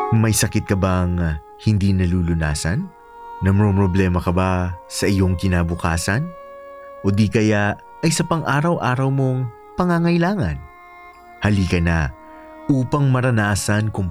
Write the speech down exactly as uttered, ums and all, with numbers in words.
May sakit ka bang ah, hindi nalulunasan? Namumroblema ka ba sa iyong kinabukasan? O di kaya ay sa pang-araw-araw mong pangangailangan? Halika na upang maranasan kung